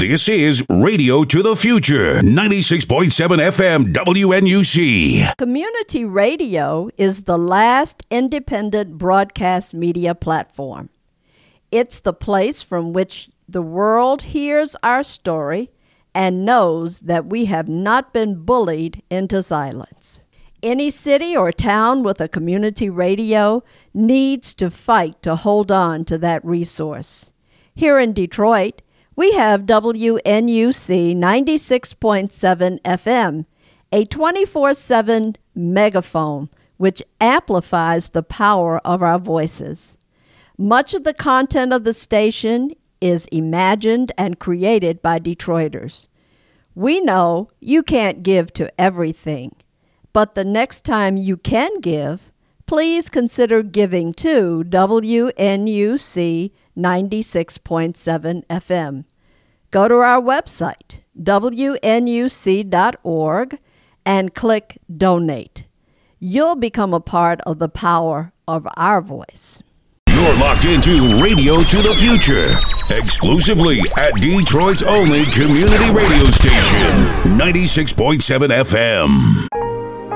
This is Radio to the Future, 96.7 FM WNUC. Community radio is the last independent broadcast media platform. It's the place from which the world hears our story and knows that we have not been bullied into silence. Any city or town with a community radio needs to fight to hold on to that resource. Here in Detroit, we have WNUC 96.7 FM, a 24/7 megaphone which amplifies the power of our voices. Much of the content of the station is imagined and created by Detroiters. We know you can't give to everything, but the next time you can give, please consider giving to WNUC 96.7 FM. Go to our website, WNUC.org, and click Donate. You'll become a part of the power of our voice. You're locked into Radio to the Future, exclusively at Detroit's only community radio station, 96.7 FM.